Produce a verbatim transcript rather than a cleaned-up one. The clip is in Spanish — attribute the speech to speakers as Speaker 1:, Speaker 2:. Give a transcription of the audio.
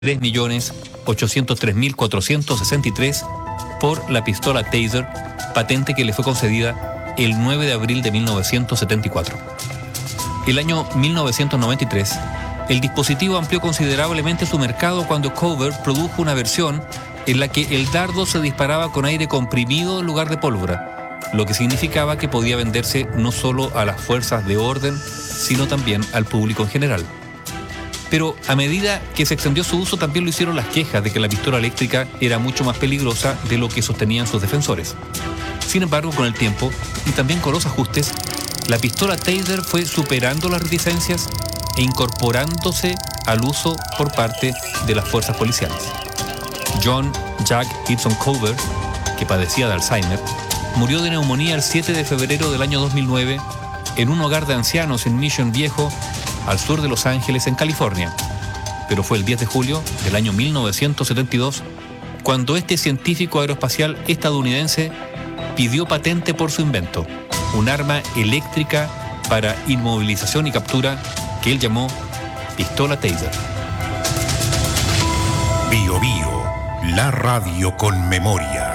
Speaker 1: tres millones ochocientos tres mil cuatrocientos sesenta y tres por la pistola Taser, patente que le fue concedida el nueve de abril de mil novecientos setenta y cuatro. El año mil novecientos noventa y tres, el dispositivo amplió considerablemente su mercado cuando Cover produjo una versión en la que el dardo se disparaba con aire comprimido en lugar de pólvora, lo que significaba que podía venderse no solo a las fuerzas de orden, sino también al público en general. Pero a medida que se extendió su uso, también lo hicieron las quejas de que la pistola eléctrica era mucho más peligrosa de lo que sostenían sus defensores. Sin embargo, con el tiempo, y también con los ajustes, la pistola Taser fue superando las reticencias e incorporándose al uso por parte de las fuerzas policiales. John Jack Gibson Cover, que padecía de Alzheimer, murió de neumonía el siete de febrero del año dos mil nueve en un hogar de ancianos en Mission Viejo, al sur de Los Ángeles, en California. Pero fue el diez de julio del año mil novecientos setenta y dos cuando este científico aeroespacial estadounidense pidió patente por su invento, un arma eléctrica para inmovilización y captura que él llamó pistola Taser.
Speaker 2: Bio Bio, la radio con memoria.